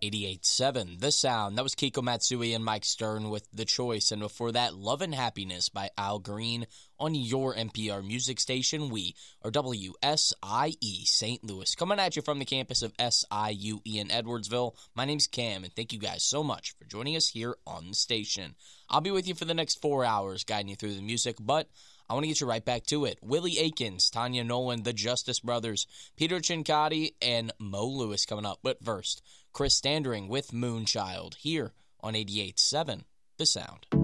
88.7, The Sound. That was Kiko Matsui and Mike Stern with The Choice. And before that, Love and Happiness by Al Green on your NPR music station. We are WSIE St. Louis. Coming at you from the campus of SIUE in Edwardsville. My name's Cam, and thank you guys so much for joining us here on the station. I'll be with you for the next 4 hours, guiding you through the music, but I want to get you right back to it. Willie Aikens, Tanya Nolan, the Justice Brothers, Peter Cincotti, and Mo Lewis coming up. But first, Chris Standring with Moonchild here on 88.7 The Sound.